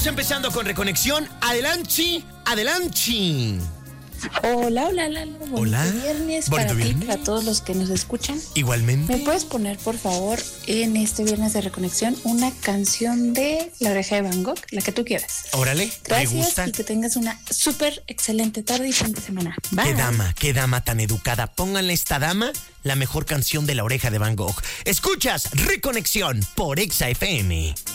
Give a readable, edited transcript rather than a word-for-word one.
Empezando con Reconexión. Adelante, adelante. Hola. Hola. Bonito viernes para ti, para todos los que nos escuchan. Igualmente. ¿Me puedes poner, por favor, en este viernes de Reconexión, una canción de La Oreja de Van Gogh, la que tú quieras? Órale, gracias, me gusta. Y que tengas una súper excelente tarde y fin de semana. Bye. Qué dama tan educada. Pónganle a esta dama la mejor canción de La Oreja de Van Gogh. Escuchas Reconexión por Exa FM.